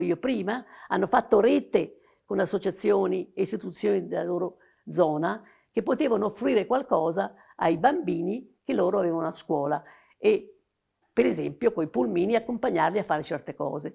io prima, hanno fatto rete con associazioni e istituzioni della loro zona che potevano offrire qualcosa ai bambini che loro avevano a scuola e, per esempio, coi pulmini accompagnarli a fare certe cose.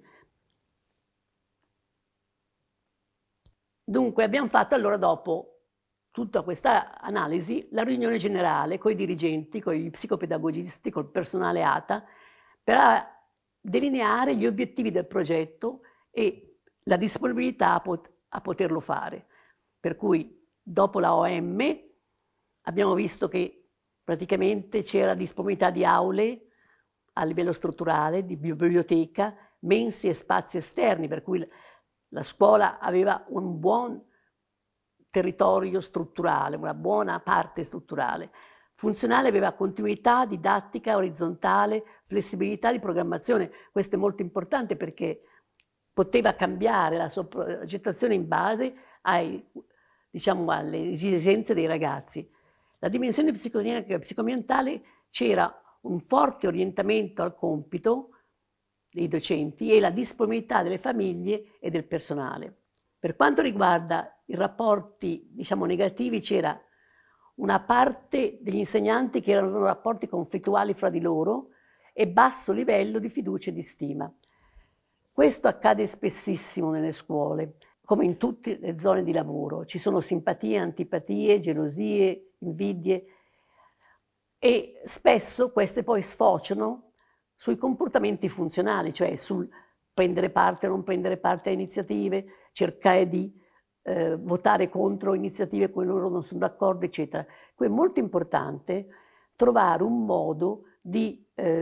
Dunque abbiamo fatto allora, dopo tutta questa analisi, la riunione generale coi dirigenti, coi psicopedagogisti, col personale ATA, per delineare gli obiettivi del progetto e la disponibilità a poterlo fare. Per cui dopo la OM abbiamo visto che praticamente c'era disponibilità di aule a livello strutturale, di biblioteca, mense e spazi esterni, per cui la scuola aveva un buon territorio strutturale, una buona parte strutturale. Funzionale, aveva continuità didattica orizzontale, flessibilità di programmazione. Questo è molto importante perché poteva cambiare la sua progettazione in base diciamo, alle esigenze dei ragazzi. La dimensione psicodinamica e psicoambientale, c'era un forte orientamento al compito dei docenti e la disponibilità delle famiglie e del personale. Per quanto riguarda i rapporti, diciamo, negativi, c'era una parte degli insegnanti che avevano rapporti conflittuali fra di loro e basso livello di fiducia e di stima. Questo accade spessissimo nelle scuole, come in tutte le zone di lavoro. Ci sono simpatie, antipatie, gelosie, invidie e spesso queste poi sfociano sui comportamenti funzionali, cioè sul prendere parte o non prendere parte a iniziative, cercare di votare contro iniziative con cui loro non sono d'accordo, eccetera. Qui è molto importante trovare un modo di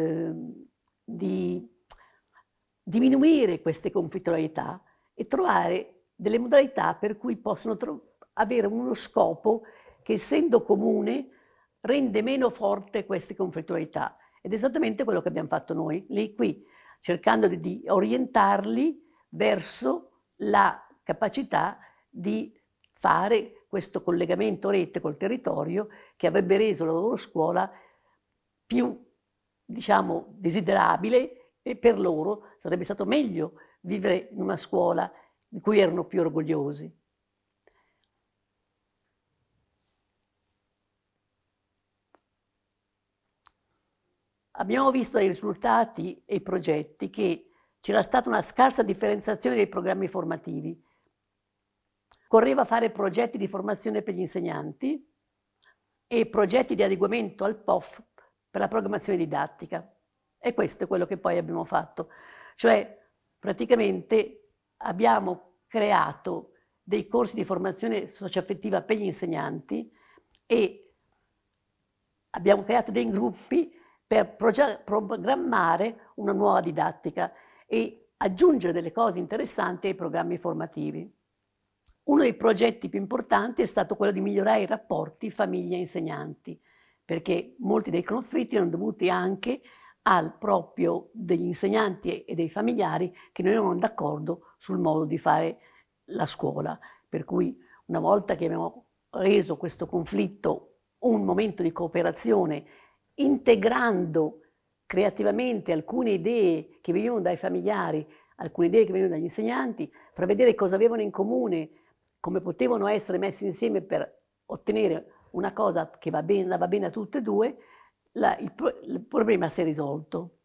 diminuire queste conflittualità e trovare delle modalità per cui possono avere uno scopo che, essendo comune, rende meno forte queste conflittualità. Ed è esattamente quello che abbiamo fatto noi, lì qui, cercando di orientarli verso la capacità di fare questo collegamento rete col territorio che avrebbe reso la loro scuola più, diciamo, desiderabile, e per loro sarebbe stato meglio vivere in una scuola di cui erano più orgogliosi. Abbiamo visto dai risultati e i progetti che c'era stata una scarsa differenziazione dei programmi formativi. Occorreva fare progetti di formazione per gli insegnanti e progetti di adeguamento al POF per la programmazione didattica. E questo è quello che poi abbiamo fatto. Cioè, praticamente abbiamo creato dei corsi di formazione socioaffettiva per gli insegnanti e abbiamo creato dei gruppi per programmare una nuova didattica e aggiungere delle cose interessanti ai programmi formativi. Uno dei progetti più importanti è stato quello di migliorare i rapporti famiglia-insegnanti, perché molti dei conflitti erano dovuti anche al proprio degli insegnanti e dei familiari che non erano d'accordo sul modo di fare la scuola. Per cui, una volta che abbiamo reso questo conflitto un momento di cooperazione, integrando creativamente alcune idee che venivano dai familiari, alcune idee che venivano dagli insegnanti, per vedere cosa avevano in comune, come potevano essere messi insieme per ottenere una cosa che va bene a tutte e due, il problema si è risolto.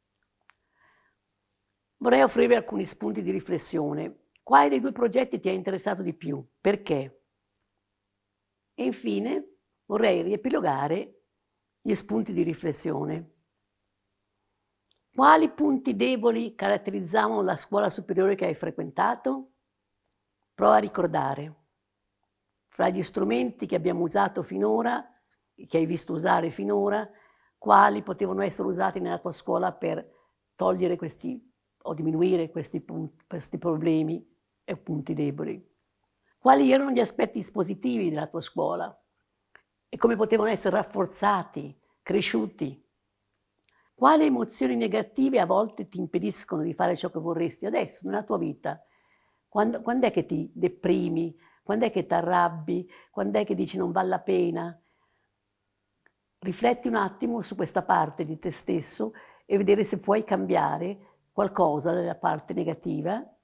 Vorrei offrirvi alcuni spunti di riflessione. Quale dei due progetti ti ha interessato di più? Perché? E infine vorrei riepilogare gli spunti di riflessione. Quali punti deboli caratterizzavano la scuola superiore che hai frequentato? Prova a ricordare. Fra gli strumenti che abbiamo usato finora, che hai visto usare finora, quali potevano essere usati nella tua scuola per togliere questi o diminuire questi problemi e punti deboli? Quali erano gli aspetti positivi della tua scuola e come potevano essere rafforzati, cresciuti? Quali emozioni negative a volte ti impediscono di fare ciò che vorresti adesso, nella tua vita? Quando è che ti deprimi? Quando è che ti arrabbi? Quando è che dici non vale la pena? Rifletti un attimo su questa parte di te stesso e vedere se puoi cambiare qualcosa della parte negativa